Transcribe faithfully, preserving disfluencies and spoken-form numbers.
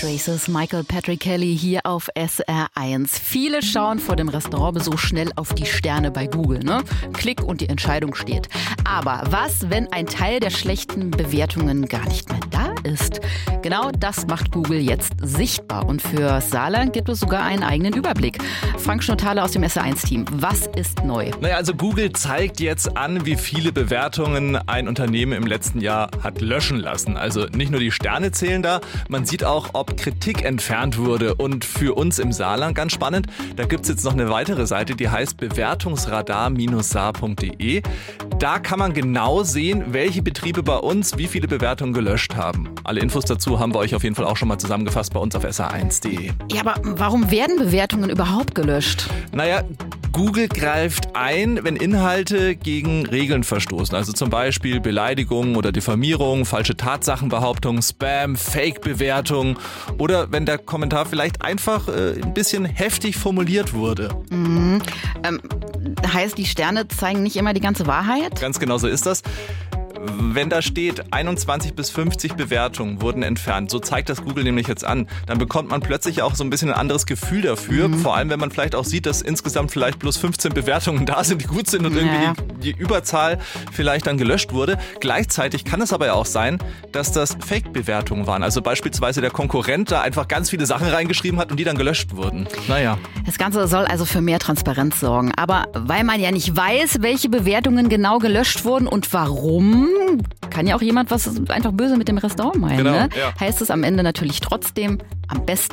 Traces, Michael Patrick Kelly hier auf S R eins. Viele schauen vor dem Restaurantbesuch schnell auf die Sterne bei Google, ne? Klick und die Entscheidung steht. Aber was, wenn ein Teil der schlechten Bewertungen gar nicht mehr da ist? Genau das macht Google jetzt sichtbar. Und für Saarland gibt es sogar einen eigenen Überblick. Frank Schnottale aus dem S R eins Team. Was ist neu? Naja, also Google zeigt jetzt an, wie viele Bewertungen ein Unternehmen im letzten Jahr hat löschen lassen. Also nicht nur die Sterne zählen da, man sieht auch, ob Kritik entfernt wurde. Und für uns im Saarland ganz spannend, da gibt es jetzt noch eine weitere Seite, die heißt bewertungsradar Bindestrich saar Punkt de. Da kann man genau sehen, welche Betriebe bei uns wie viele Bewertungen gelöscht haben. Alle Infos dazu haben wir euch auf jeden Fall auch schon mal zusammengefasst bei uns auf S R eins Punkt de. Ja, aber warum werden Bewertungen überhaupt gelöscht? Naja, Google greift ein, wenn Inhalte gegen Regeln verstoßen. Also zum Beispiel Beleidigungen oder Diffamierung, falsche Tatsachenbehauptungen, Spam, Fake-Bewertungen oder wenn der Kommentar vielleicht einfach äh, ein bisschen heftig formuliert wurde. Mhm. Ähm, heißt, die Sterne zeigen nicht immer die ganze Wahrheit? Ganz genau so ist das. Wenn da steht, einundzwanzig bis fünfzig Bewertungen wurden entfernt, so zeigt das Google nämlich jetzt an, dann bekommt man plötzlich auch so ein bisschen ein anderes Gefühl dafür. Mhm. Vor allem, wenn man vielleicht auch sieht, dass insgesamt vielleicht bloß fünfzehn Bewertungen da sind, die gut sind und irgendwie ja. die, die Überzahl vielleicht dann gelöscht wurde. Gleichzeitig kann es aber ja auch sein, dass das Fake-Bewertungen waren. Also beispielsweise der Konkurrent da einfach ganz viele Sachen reingeschrieben hat und die dann gelöscht wurden. Naja. Das Ganze soll also für mehr Transparenz sorgen. Aber weil man ja nicht weiß, welche Bewertungen genau gelöscht wurden und warum, kann ja auch jemand was einfach böse mit dem Restaurant meinen. Genau, ne? ja. Heißt es am Ende natürlich trotzdem, am besten